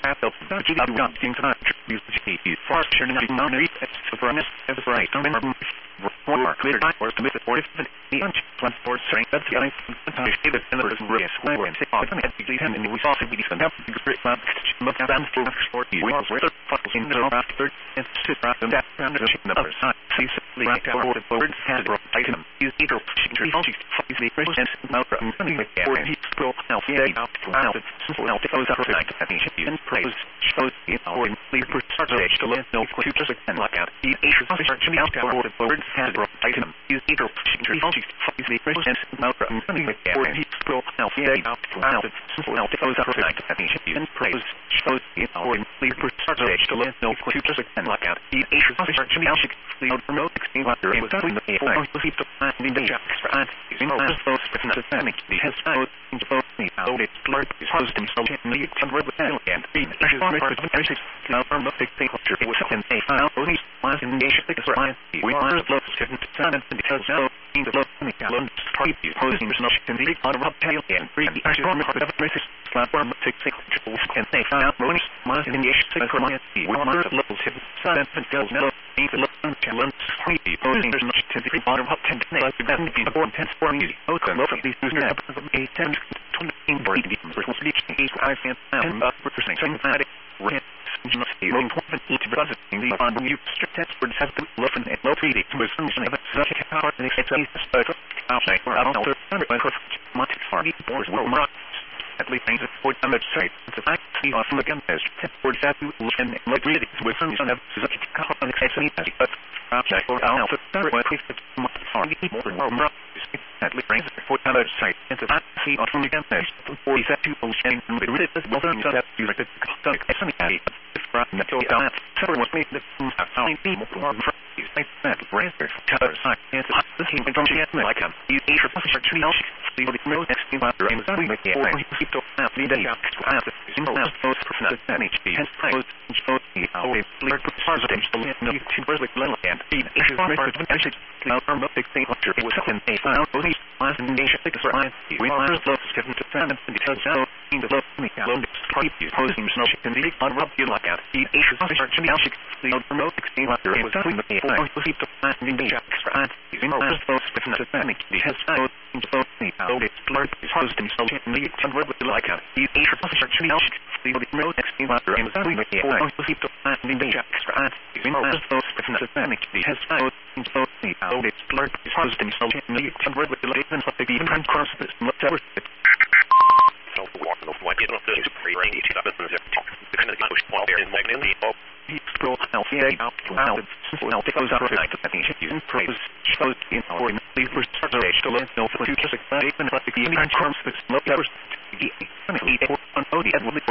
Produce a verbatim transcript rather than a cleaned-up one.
path of the G W things not use the G for sharing the money as the premise as the right to remember more clear or commit or if the lunch plan for strength that's the I say that the person risk where and say on at the ten and we saw the video and the great plan look at them for short we are with the in the after and sit around that round the numbers see the or the word has item is either tree is the present now from or he scroll now yeah out out so now it goes up to like and praise shows it or please start to let no to just and like out the issue search out or the word has item is either tree is the present now from or he scroll now yeah out out so now it goes up to like and praise shows it or please start to let no to just and like out the issue search out the remote sixteen water it was doing the phone to keep the plan in the jacks for ad is in all those different dynamic the has out into both the out it blurred is host himself in the convert with and and the issue on the basics now from the big thing it was and a file only was in the issue because right we are low different and because now in the low the alone party posing no can be on a tail and free the issue on the basics platform six six and they found only was in the issue because we are low different and goes no the low challenge free posing there's no to the bottom of ten like the best in the born ten for me open look at these user episodes of a ten twenty for the resolution is I can and up for saying that red not a long point to brother in the on you strict test for have to look and low three was something of such a power and it's a special outside for out there much far boards were marked at least things for them at site the fact see on the gun test for that and like really with some of such a power and it's but outside for out there what if it's much far more more at least brings for other site and the fact see on the gun test for that to and the really this well done that you like the something from the top so what made the found people more is that brings for other site and the thing from the like um you should search the else the real next thing about the Amazon make it keep to have the data have the single last those percent that H P has closed and shows the how a blurred positive so no to burst like little and the issue for the message now from the big thing it was in a file only last nation because we are those given to send and because now in the low me alone party posing no can be on rub you like out the issue search the else the remote sixteen water it was in the file to keep the plan in the extra and in all those different dynamic the has out into both the out it's blurred is host himself in the convert with the like out the issue search the else the remote sixteen water it was in the file to keep the plan in the extra and in all those different dynamic the has out into both the out it's blurred is host himself in the convert with the like and the even time cross this whatever so what no what you know this free range to the business the kind of while there is magnetic scroll out here out out so now it goes out like the thing you praise shows in our please for search to let know for future success and like the even cross this whatever the on the